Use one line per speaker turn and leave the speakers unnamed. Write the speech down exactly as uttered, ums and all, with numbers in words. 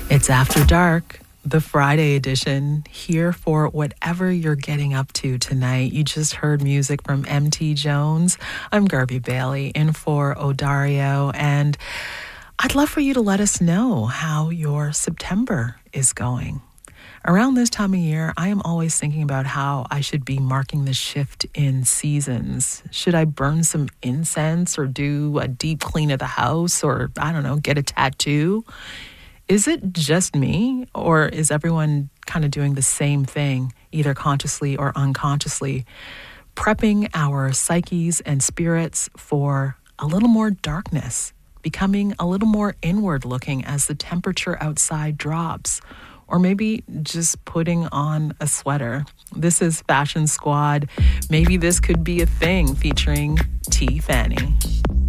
It's After Dark, the Friday edition, here for whatever you're getting up to tonight. You just heard music from M T Jones. I'm Garby Bailey, in for Odario, and I'd love for you to let us know how your September is going. Around this time of year, I am always thinking about how I should be marking the shift in seasons. Should I burn some incense or do a deep clean of the house or, I don't know, get a tattoo? Is it just me, or is everyone kind of doing the same thing, either consciously or unconsciously, prepping our psyches and spirits for a little more darkness, becoming a little more inward looking as the temperature outside drops, or maybe just putting on a sweater? This is Fashion Squad. Maybe this could be a thing, featuring T. Fanny.